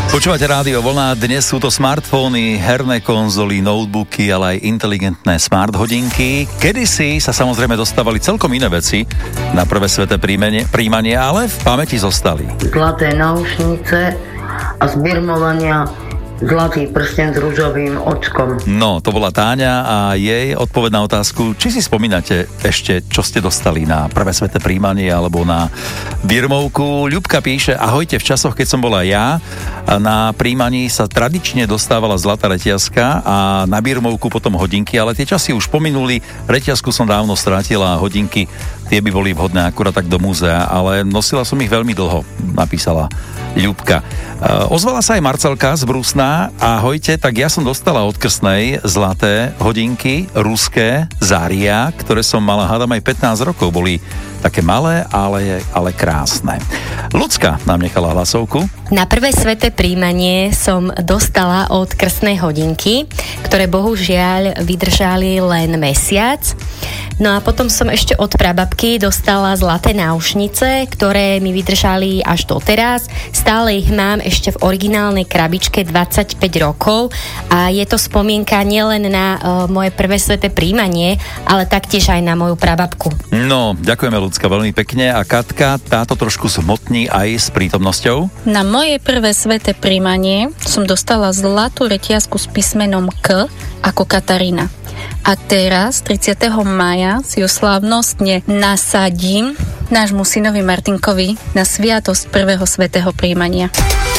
Počúvate Rádio Vlna, dnes sú to smartfóny, herné konzoly, notebooky, ale aj inteligentné smart hodinky. Kedysi sa samozrejme dostávali celkom iné veci na prvé sveté príjmanie, ale v pamäti zostali. Zlaté náušnice a zbirmovania zlatý prsten s ružovým očkom. No, to bola Táňa a jej odpoveď na otázku, či si spomínate ešte, čo ste dostali na prvé sveté príjmanie alebo na birmovku. Ľubka píše, ahojte, v časoch, keď som bola ja, na príjmaní sa tradične dostávala zlatá reťazka a na birmovku potom hodinky, ale tie časy už pominuli, reťazku som dávno strátila a hodinky, tie by boli vhodné akurát tak do múzea, ale nosila som ich veľmi dlho, napísala Ľubka. Ozvala sa aj Marcelka z Brusna. Ahojte, tak ja som dostala od krstnej zlaté hodinky, ruské, Zaria, ktoré som mala, hádam, aj 15 rokov. Boli také malé, ale krásne. Ľudská nám nechala hlasovku. Na prvé sveté príjmanie som dostala od krstnej hodinky, ktoré bohužiaľ vydržali len mesiac. No a potom som ešte od prababky dostala zlaté náušnice, ktoré mi vydržali až doteraz. Stále ich mám ešte v originálnej krabičke 25 rokov a je to spomienka nielen na moje prvé sveté príjmanie, ale taktiež aj na moju prababku. No, ďakujeme Ľudská veľmi pekne. A Katka, táto trošku zhmotní aj s prítomnosťou. Na moje prvé sveté príjmanie som dostala zlatú reťazku s písmenom K ako Katarína. A teraz, 30. mája, si ju slávnostne nasadím nášmu synovi Martinkovi na sviatosť prvého svätého prijímania.